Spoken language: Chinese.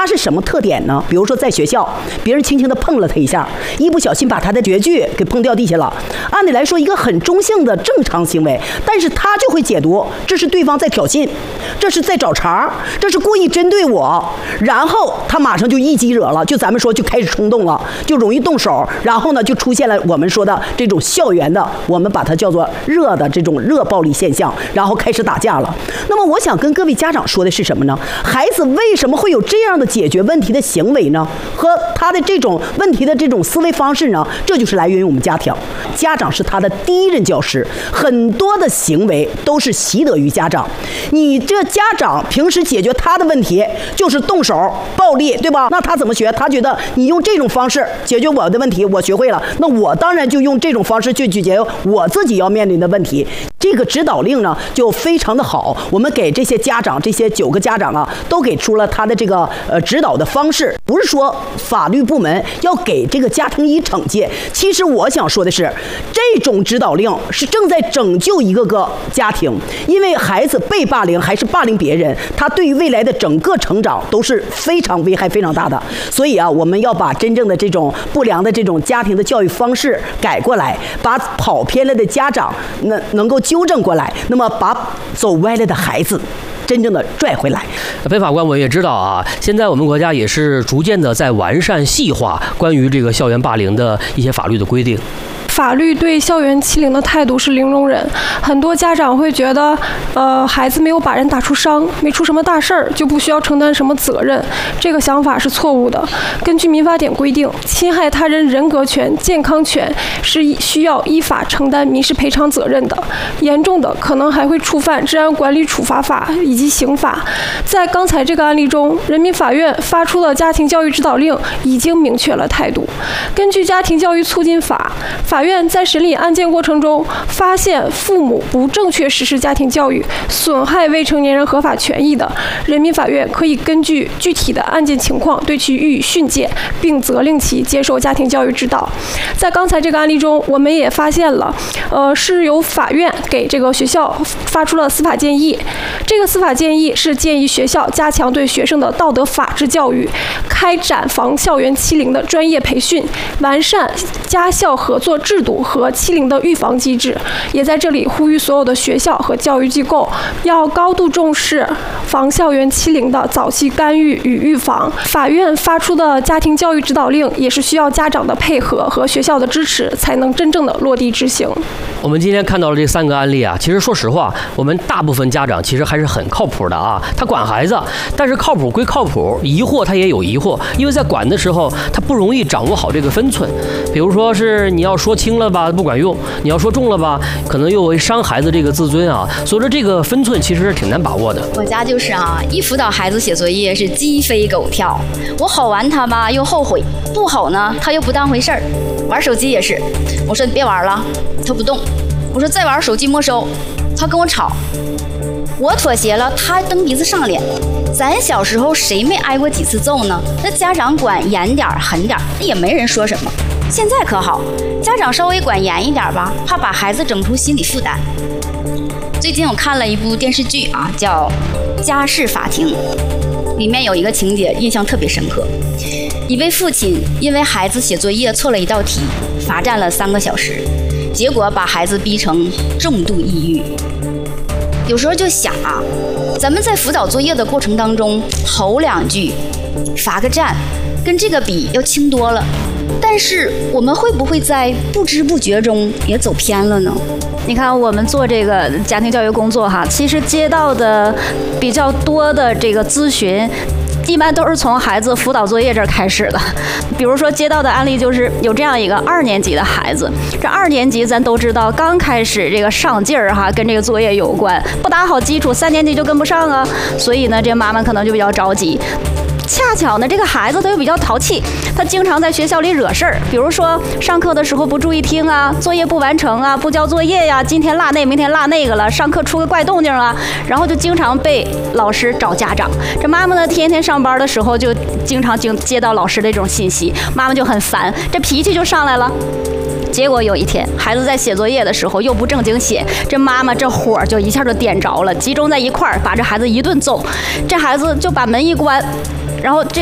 他是什么特点呢？比如说在学校，别人轻轻地碰了他一下，一不小心把他的绝句给碰掉地下了。按理来说，一个很中性的正常行为，但是他就会解读这是对方在挑衅，这是在找茬，这是故意针对我，然后他马上就一激惹了，就咱们说就开始冲动了，就容易动手，然后呢就出现了我们说的这种校园的，我们把它叫做热的这种热暴力现象，然后开始打架了。那么我想跟各位家长说的是什么呢？孩子为什么会有这样的解决问题的行为呢？和他的这种问题的这种思维方式呢？这就是来源于我们家庭，家长是他的第一任教师，很多的行为都是习得于家长。你这家长平时解决他的问题就是动手暴力，对吧？那他怎么学？他觉得你用这种方式解决我的问题，我学会了，那我当然就用这种方式去解决我自己要面临的问题。这个指导令呢就非常的好，我们给这些家长，这些9个家长啊，都给出了他的这个指导的方式。不是说法律部门要给这个家庭以惩戒，其实我想说的是，这种指导令是正在拯救一个个家庭，因为孩子被霸凌还是霸凌别人，他对于未来的整个成长都是非常危害非常大的。所以啊，我们要把真正的这种不良的这种家庭的教育方式改过来，把跑偏了的家长能够纠正过来，那么把走歪了的孩子真正的拽回来。 裴法官，我也知道啊，现在我们国家也是逐渐的在完善细化关于这个校园霸凌的一些法律的规定。 法律对校园欺凌的态度是零容忍，很多家长会觉得，孩子没有把人打出伤，没出什么大事儿，就不需要承担什么责任。这个想法是错误的。根据民法典规定，侵害他人人格权、健康权是需要依法承担民事赔偿责任的，严重的可能还会触犯治安管理处罚法以及刑法。在刚才这个案例中，人民法院发出了家庭教育指导令，已经明确了态度。根据家庭教育促进法，法院在审理案件过程中发现父母不正确实施家庭教育，损害未成年人合法权益的，人民法院可以根据具体的案件情况对其予以训诫，并责令其接受家庭教育指导。在刚才这个案例中，我们也发现了，是由法院给这个学校发出了司法建议。这个司法建议是建议学校加强对学生的道德法治教育，开展防校园欺凌的专业培训，完善家校合作制度和欺凌的预防机制。也在这里呼吁所有的学校和教育机构要高度重视防校园欺凌的早期干预与预防。法院发出的家庭教育指导令也是需要家长的配合和学校的支持才能真正的落地执行。 我们今天看到了这3个案例啊，其实说实话，我们大部分家长其实还是很靠谱的啊。他管孩子，但是靠谱归靠谱，疑惑他也有疑惑，因为在管的时候他不容易掌握好这个分寸。比如说是你要说轻了吧不管用，你要说重了吧可能又会伤孩子这个自尊啊，所以说这个分寸其实是挺难把握的。 我家就是啊，一辅导孩子写作业是鸡飞狗跳，我吼完他吧又后悔，不吼呢他又不当回事儿。玩手机也是，我说你别玩了，他不动，我说再玩手机没收，他跟我吵，我妥协了，他蹬鼻子上脸。咱小时候谁没挨过几次揍呢？那家长管严点狠点，那也没人说什么。现在可好，家长稍微管严一点吧，怕把孩子整出心理负担。最近我看了一部电视剧啊，叫《家事法庭》，里面有一个情节印象特别深刻。一位父亲因为孩子写作业错了一道题，罚站了3个小时，结果把孩子逼成重度抑郁。有时候就想啊，咱们在辅导作业的过程当中吼2句，罚个站，跟这个比要轻多了。但是我们会不会在不知不觉中也走偏了呢？ 你看我们做这个家庭教育工作哈，其实接到的比较多的这个咨询，一般都是从孩子辅导作业这儿开始的。比如说接到的案例就是有这样一个2年级的孩子，这2年级咱都知道刚开始这个上劲儿哈，跟这个作业有关，不打好基础，3年级就跟不上啊，所以呢这妈妈可能就比较着急。恰巧呢，这个孩子他又比较淘气，他经常在学校里惹事儿，比如说上课的时候不注意听啊，作业不完成啊，不交作业呀，今天落那明天落那个了，上课出个怪动静啊，然后就经常被老师找家长。这妈妈呢，天天上班的时候就经常接到老师的这种信息，妈妈就很烦，这脾气就上来了。结果有一天，孩子在写作业的时候又不正经写，这妈妈这火就一下就点着了，集中在一块儿，把这孩子一顿揍，这孩子就把门一关，然后这